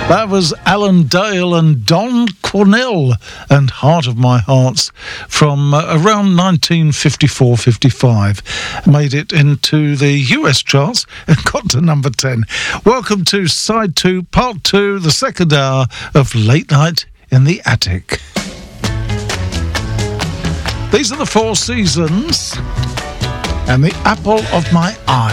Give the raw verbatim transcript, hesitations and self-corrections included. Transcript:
That was Alan Dale and Don Cornell and Heart of My Hearts from uh, around nineteen fifty-four fifty-five. Made it into the U S charts and got to number ten. Welcome to Side two, Part two, the second hour of Late Night in the Attic. These are the Four Seasons and the apple of my eye.